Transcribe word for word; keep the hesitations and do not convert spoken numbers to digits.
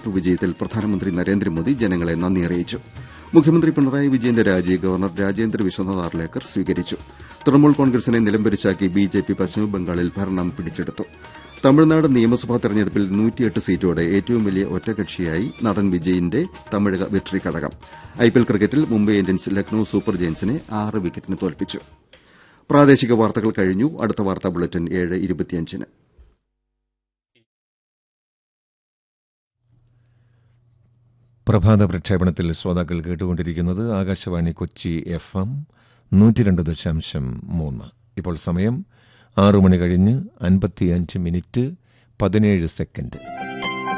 തെരഞ്ഞെടുപ്പ് വിജയത്തിൽ പ്രധാനമന്ത്രി നരേന്ദ്രമോദി ജനങ്ങളെ നന്ദി അറിയിച്ചു. മുഖ്യമന്ത്രി പിണറായി വിജയന്റെ രാജി ഗവർണർ രാജേന്ദ്ര വിശ്വനാഥ് ആർലേക്കർ സ്വീകരിച്ചു. തൃണമൂൽ കോൺഗ്രസിനെ നിലംപരിശാക്കി ബിജെപി പശ്ചിമബംഗാളിൽ ഭരണം പിടിച്ചെടുത്തു. തമിഴ്നാട് നിയമസഭാ തെരഞ്ഞെടുപ്പിൽ നൂറ്റിയെട്ട് സീറ്റോടെ ഏറ്റവും വലിയ ഒറ്റകക്ഷിയായി നടൻ വിജയിന്റെ തമിഴക വെട്രി കഴകം. ഐപിഎൽ ക്രിക്കറ്റിൽ മുംബൈ ഇന്ത്യൻസ് ലക്നൌ സൂപ്പർ ജയൻസിനെ ആറ് വിക്കറ്റിന് തോൽപ്പിച്ചു. പ്രാദേശിക വാർത്തകൾ കഴിഞ്ഞു. അടുത്ത വാർത്താ ബുള്ളറ്റിൻ ഏഴ് ഇരുപത്തിയഞ്ചിന്. പ്രഭാത പ്രക്ഷേപണത്തിൽ ശ്രോതാക്കൾ കേട്ടുകൊണ്ടിരിക്കുന്നത് ആകാശവാണി കൊച്ചി എഫ് എം നൂറ്റി രണ്ട് ദശാംശം മൂന്ന്. ഇപ്പോൾ സമയം ആറു മണി കഴിഞ്ഞ് അൻപത്തിയഞ്ച് മിനിറ്റ് പതിനേഴ് സെക്കൻഡ്.